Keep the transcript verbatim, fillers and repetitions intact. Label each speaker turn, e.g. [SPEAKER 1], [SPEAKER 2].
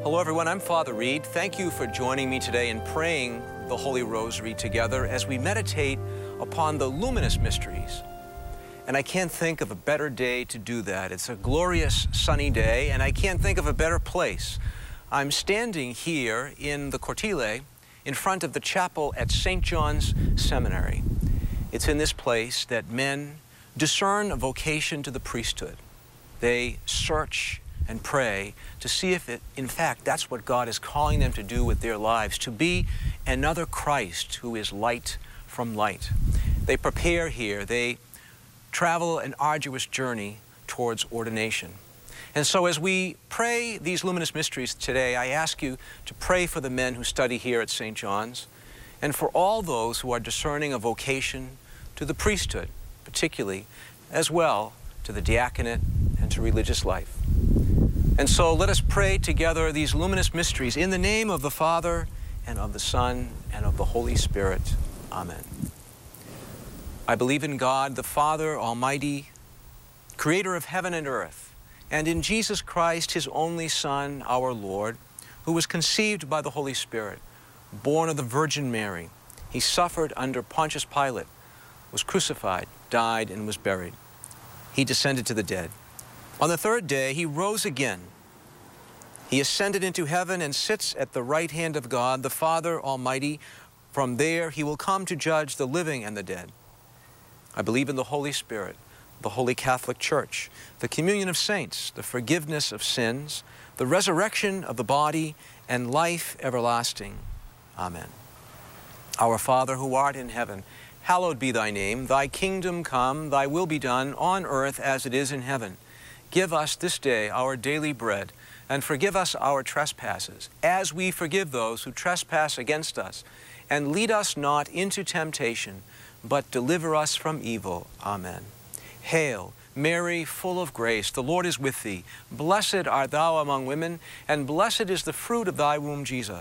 [SPEAKER 1] Hello everyone, I'm Father Reed. Thank you for joining me today in praying the Holy Rosary together as we meditate upon the luminous mysteries. And I can't think of a better day to do that. It's a glorious sunny day, and I can't think of a better place. I'm standing here in the Cortile in front of the chapel at Saint John's Seminary. It's in this place that men discern a vocation to the priesthood. They search and pray to see if, it, in fact, that's what God is calling them to do with their lives, to be another Christ who is light from light. They prepare here. They travel an arduous journey towards ordination. And so as we pray these luminous mysteries today, I ask you to pray for the men who study here at Saint John's and for all those who are discerning a vocation to the priesthood, particularly, as well to the diaconate and to religious life. And so let us pray together these luminous mysteries in the name of the Father and of the Son and of the Holy Spirit. Amen. I believe in God, the Father Almighty, creator of heaven and earth, and in Jesus Christ, his only Son, our Lord, who was conceived by the Holy Spirit, born of the Virgin Mary. He suffered under Pontius Pilate, was crucified, died, and was buried. He descended to the dead. On the third day, he rose again. He ascended into heaven and sits at the right hand of God, the Father Almighty. From there, he will come to judge the living and the dead. I believe in the Holy Spirit, the Holy Catholic Church, the communion of saints, the forgiveness of sins, the resurrection of the body, and life everlasting. Amen. Our Father, who art in heaven, hallowed be thy name. Thy kingdom come, thy will be done on earth as it is in heaven. Give us this day our daily bread, and forgive us our trespasses, as we forgive those who trespass against us. And lead us not into temptation, but deliver us from evil. Amen. Hail, Mary, full of grace, the Lord is with thee. Blessed art thou among women, and blessed is the fruit of thy womb, Jesus.